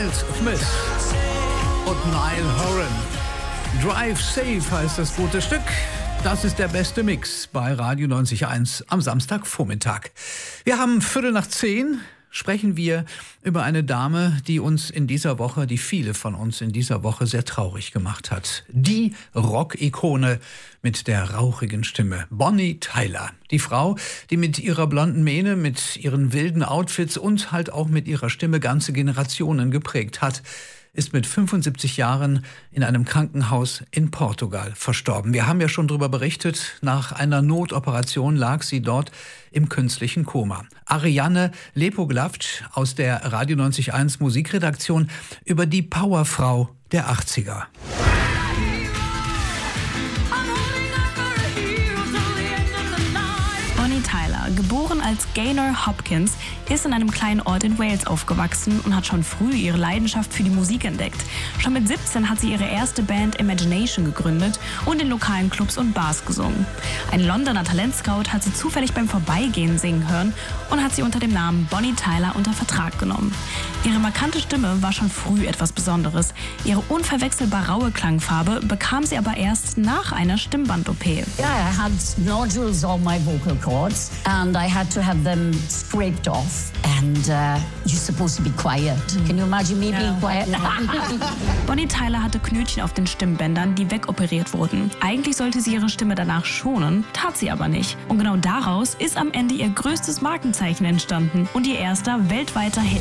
Miles Smith und Niall Horan. Drive Safe heißt das gute Stück. Das ist der beste Mix bei Radio 90.1 am Samstagvormittag. Wir haben 9:15, sprechen wir über eine Dame, die viele von uns in dieser Woche sehr traurig gemacht hat. Die Rock-Ikone mit der rauchigen Stimme, Bonnie Tyler. Die Frau, die mit ihrer blonden Mähne, mit ihren wilden Outfits und halt auch mit ihrer Stimme ganze Generationen geprägt hat, ist mit 75 Jahren in einem Krankenhaus in Portugal verstorben. Wir haben ja schon darüber berichtet, nach einer Notoperation lag sie dort im künstlichen Koma. Ariane Lepoglavc aus der Radio 90.1 Musikredaktion über die Powerfrau der 80er. Bonnie Tyler, geboren als Gaynor Hopkins, ist in einem kleinen Ort in Wales aufgewachsen und hat schon früh ihre Leidenschaft für die Musik entdeckt. Schon mit 17 hat sie ihre erste Band Imagination gegründet und in lokalen Clubs und Bars gesungen. Ein Londoner Talentscout hat sie zufällig beim Vorbeigehen singen hören und hat sie unter dem Namen Bonnie Tyler unter Vertrag genommen. Ihre markante Stimme war schon früh etwas Besonderes. Ihre unverwechselbar raue Klangfarbe bekam sie aber erst nach einer Stimmband-OP. Yeah, I had nodules on my vocal cords and I had to have them scraped off. And you're supposed to be quiet. Can you imagine me being quiet? Bonnie Tyler hatte Knötchen auf den Stimmbändern, die wegoperiert wurden. Eigentlich sollte sie ihre Stimme danach schonen, tat sie aber nicht. Und genau daraus ist am Ende ihr größtes Markenzeichen entstanden und ihr erster weltweiter Hit.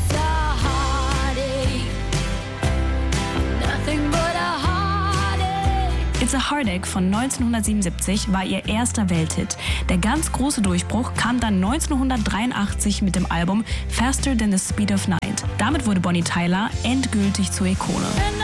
It's a Heartache von 1977 war ihr erster Welthit. Der ganz große Durchbruch kam dann 1983 mit dem Album Faster Than the Speed of Night. Damit wurde Bonnie Tyler endgültig zur Ikone.